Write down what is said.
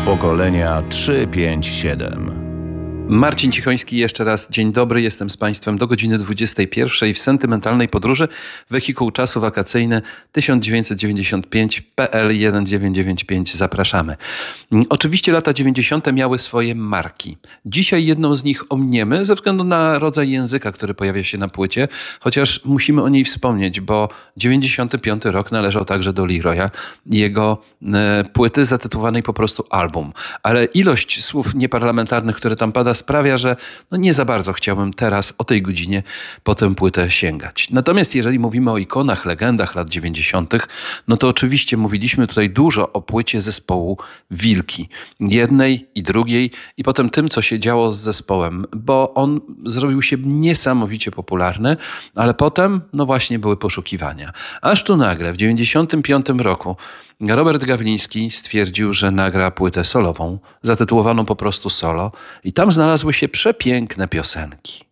Pokolenia 357. Marcin Cichoński, jeszcze raz dzień dobry, jestem z Państwem do godziny 21 w sentymentalnej podróży. Wehikuł czasu wakacyjny 1995 PL 1995. Zapraszamy. Oczywiście lata 90. miały swoje marki. Dzisiaj jedną z nich ominiemy ze względu na rodzaj języka, który pojawia się na płycie, chociaż musimy o niej wspomnieć, bo 95 rok należał także do Leroya i jego płyty zatytułowanej po prostu album. Ale ilość słów nieparlamentarnych, które tam pada, sprawia, że nie za bardzo chciałbym teraz o tej godzinie po tę płytę sięgać. Natomiast jeżeli mówimy o ikonach, legendach lat 90., no to oczywiście mówiliśmy tutaj dużo o płycie zespołu Wilki. Jednej i drugiej i potem tym, co się działo z zespołem, bo on zrobił się niesamowicie popularny, ale potem, no właśnie, były poszukiwania. Aż tu nagle w 95 roku Robert Gawliński stwierdził, że nagra płytę solową, zatytułowaną po prostu Solo, i tam znalazły się przepiękne piosenki.